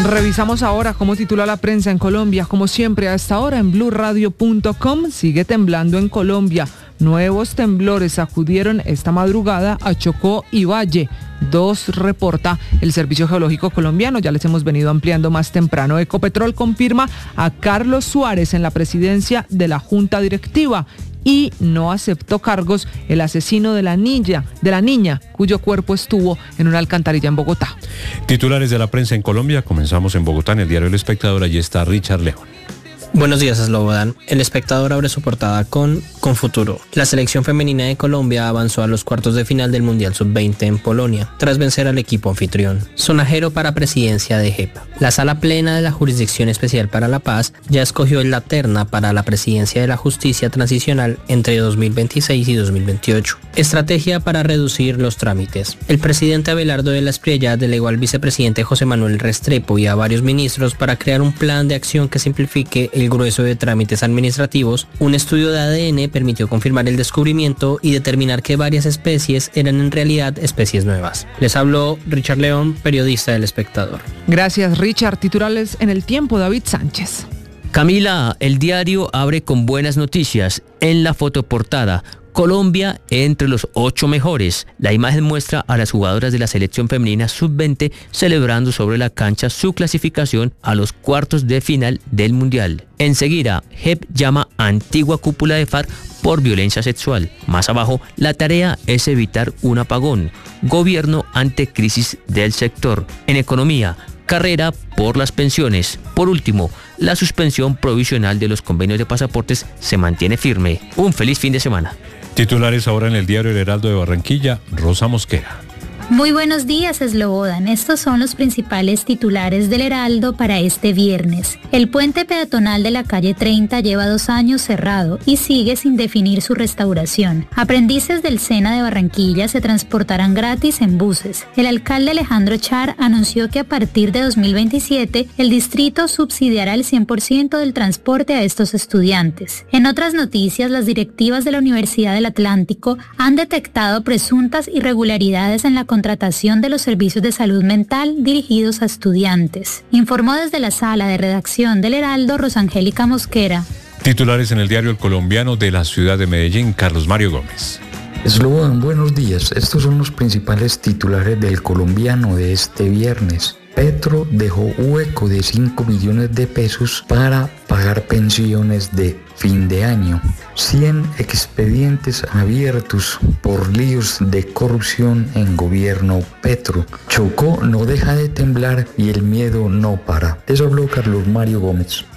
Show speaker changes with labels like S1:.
S1: Revisamos ahora cómo titula la prensa en Colombia. Como siempre, a esta hora en blurradio.com, sigue temblando en Colombia. Nuevos temblores sacudieron esta madrugada a Chocó y Valle. 2 reporta el Servicio Geológico Colombiano. Ya les hemos venido ampliando más temprano. Ecopetrol confirma a Carlos Suárez en la presidencia de la Junta Directiva. Y no aceptó cargos el asesino de la niña, cuyo cuerpo estuvo en una alcantarilla en Bogotá.
S2: Titulares de la prensa en Colombia. Comenzamos en Bogotá, en el diario El Espectador. Allí está Richard León.
S3: Buenos días, Slobodan. El Espectador abre su portada con Futuro. La selección femenina de Colombia avanzó a los cuartos de final del Mundial Sub-20 en Polonia, tras vencer al equipo anfitrión. Sonajero para presidencia de JEP. La Sala Plena de la Jurisdicción Especial para la Paz ya escogió la terna para la presidencia de la Justicia Transicional entre 2026 y 2028. Estrategia para reducir los trámites. El presidente Abelardo de la Espriella delegó al vicepresidente José Manuel Restrepo y a varios ministros para crear un plan de acción que simplifique el grueso de trámites administrativos. Un estudio de ADN permitió confirmar el descubrimiento y determinar que varias especies eran en realidad especies nuevas. Les habló Richard León, periodista del Espectador.
S1: Gracias, Richard. Titulares en El Tiempo, David Sánchez.
S4: Camila, el diario abre con buenas noticias. En la fotoportada, Colombia entre los 8 mejores. La imagen muestra a las jugadoras de la selección femenina sub-20 celebrando sobre la cancha su clasificación a los cuartos de final del Mundial. Enseguida, JEP llama a antigua cúpula de FARC por violencia sexual. Más abajo, la tarea es evitar un apagón. Gobierno ante crisis del sector. En economía, carrera por las pensiones. Por último, la suspensión provisional de los convenios de pasaportes se mantiene firme. Un feliz fin de semana.
S2: Titulares ahora en el diario El Heraldo de Barranquilla, Rosa Mosquera.
S5: Muy buenos días, Slobodan. Estos son los principales titulares del Heraldo para este viernes. El puente peatonal de la calle 30 lleva 2 años cerrado y sigue sin definir su restauración. Aprendices del SENA de Barranquilla se transportarán gratis en buses. El alcalde Alejandro Char anunció que a partir de 2027 el distrito subsidiará el 100% del transporte a estos estudiantes. En otras noticias, las directivas de la Universidad del Atlántico han detectado presuntas irregularidades en la contratación de los servicios de salud mental dirigidos a estudiantes. Informó desde la sala de redacción del Heraldo Rosangélica Mosquera.
S2: Titulares en el diario El Colombiano de la ciudad de Medellín, Carlos Mario Gómez.
S6: Slobodan, buenos días. Estos son los principales titulares del Colombiano de este viernes. Petro dejó hueco de 5 millones de pesos para pagar pensiones de fin de año. 100 expedientes abiertos por líos de corrupción en gobierno Petro. Chocó no deja de temblar y el miedo no para. Les habló Carlos Mario Gómez.